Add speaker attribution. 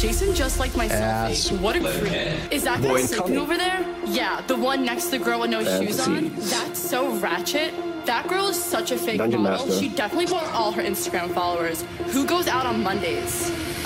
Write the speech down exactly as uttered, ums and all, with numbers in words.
Speaker 1: Jason just liked my
Speaker 2: Ass.
Speaker 1: selfie. What a creep. Is that guy
Speaker 2: Boy
Speaker 1: sleeping
Speaker 2: incoming.
Speaker 1: over there? Yeah, the one next to the girl with no shoes on.
Speaker 2: Fantasy.
Speaker 1: That's so ratchet. That girl is such a fake
Speaker 2: Dungeon
Speaker 1: model.
Speaker 2: Master.
Speaker 1: She definitely bought all her Instagram followers. Who goes out on Mondays?